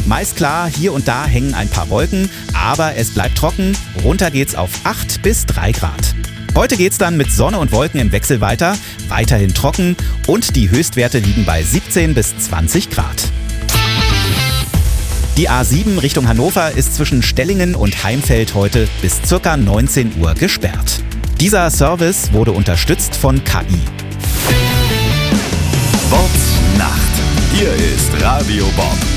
Meist klar, hier und da hängen ein paar Wolken, aber es bleibt trocken. Runter geht's auf 8 bis 3 Grad. Heute geht's dann mit Sonne und Wolken im Wechsel weiter, weiterhin trocken und die Höchstwerte liegen bei 17 bis 20 Grad. Die A7 Richtung Hannover ist zwischen Stellingen und Heimfeld heute bis ca. 19 Uhr gesperrt. Dieser Service wurde unterstützt von KI. Nacht. Hier ist Radio Bob.